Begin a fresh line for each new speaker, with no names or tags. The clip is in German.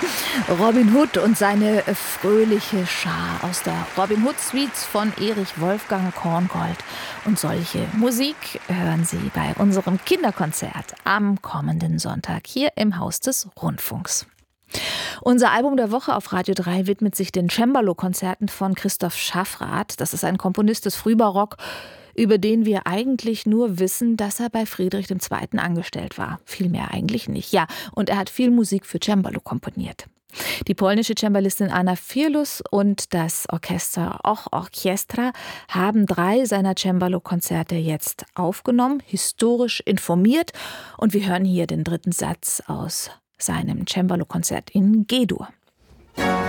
Robin Hood und seine fröhliche Schar aus der Robin Hood Suites von Erich Wolfgang Korngold. Und solche Musik hören Sie bei unserem Kinderkonzert am kommenden Sonntag hier im Haus des Rundfunks. Unser Album der Woche auf Radio 3 widmet sich den Cembalo-Konzerten von Christoph Schaffrath. Das ist ein Komponist des Frühbarock, über den wir eigentlich nur wissen, dass er bei Friedrich II. Angestellt war. Viel mehr eigentlich nicht. Ja, und er hat viel Musik für Cembalo komponiert. Die polnische Cembalistin Anna Firlus und das Orchester Och Orchestra haben 3 seiner Cembalo-Konzerte jetzt aufgenommen, historisch informiert. Und wir hören hier den 3. Satz aus seinem Cembalo-Konzert in G-Dur.